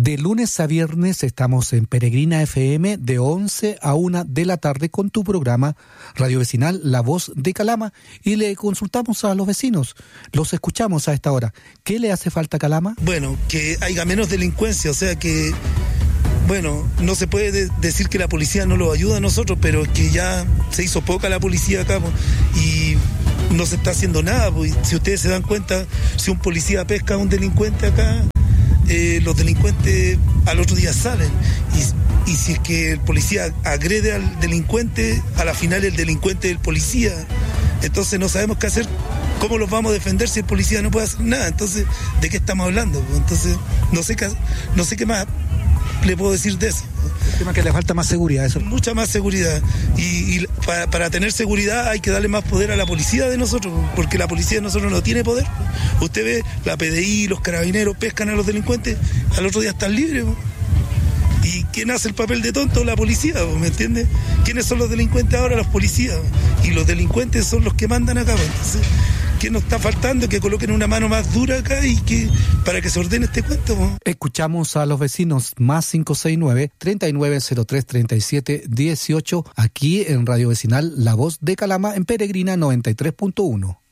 De lunes a viernes estamos en Peregrina FM de 11 a 1 de la tarde con tu programa Radio Vecinal La Voz de Calama y le consultamos a los vecinos, los escuchamos a esta hora. ¿Qué le hace falta a Calama? Bueno, que haya menos delincuencia, o sea que, bueno, no se puede decir que la policía no lo ayuda a nosotros, pero que ya se hizo poca la policía acá y no se está haciendo nada. Pues, si ustedes se dan cuenta, si un policía pesca a un delincuente acá, los delincuentes al otro día salen y si es que el policía agrede al delincuente, a la final el delincuente es el policía, entonces no sabemos qué hacer, cómo los vamos a defender si el policía no puede hacer nada. Entonces, ¿de qué estamos hablando? Entonces, no sé qué más le puedo decir de eso. El tema es que le falta más seguridad, eso. Mucha más seguridad. Y para tener seguridad hay que darle más poder a la policía de nosotros, porque la policía de nosotros no tiene poder. Usted ve, la PDI, los carabineros pescan a los delincuentes, al otro día están libres. ¿Y quién hace el papel de tonto? La policía, ¿me entiendes? ¿Quiénes son los delincuentes ahora? Los policías. Y los delincuentes son los que mandan acá. Entonces, ¿qué nos está faltando? Que coloquen una mano más dura acá y para que se ordene este cuento. Escuchamos a los vecinos más 569-3903-3718 aquí en Radio Vecinal La Voz de Calama en Peregrina 93.1.